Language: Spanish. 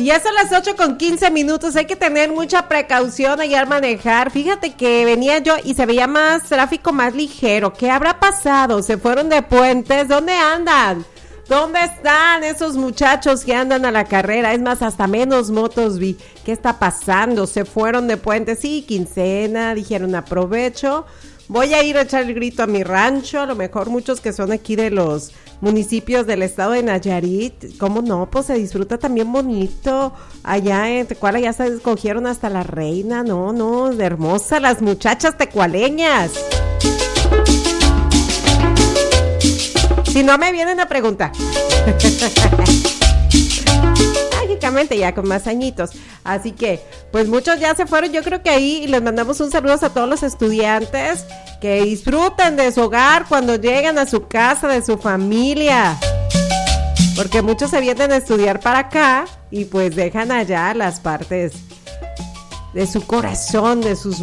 Y ya son las 8:15, hay que tener mucha precaución allá al manejar. Fíjate que venía yo y se veía más tráfico más ligero. ¿Qué habrá pasado? ¿Se fueron de puentes? ¿Dónde andan? ¿Dónde están esos muchachos que andan a la carrera? Es más, hasta menos motos vi. ¿Qué está pasando? ¿Se fueron de puentes? Sí, quincena, dijeron aprovecho. Voy a ir a echar el grito a mi rancho, a lo mejor muchos que son aquí de los municipios del estado de Nayarit. ¿Cómo no? Pues se disfruta también bonito. Allá en Tecuala ya se escogieron hasta la reina. No, de hermosa las muchachas tecualeñas. Si no me vienen a preguntar. Mágicamente ya con más añitos. Así que, pues muchos ya se fueron. Yo creo que ahí les mandamos un saludo a todos los estudiantes que disfruten de su hogar cuando llegan a su casa, de su familia. Porque muchos se vienen a estudiar para acá y pues dejan allá las partes de su corazón, de sus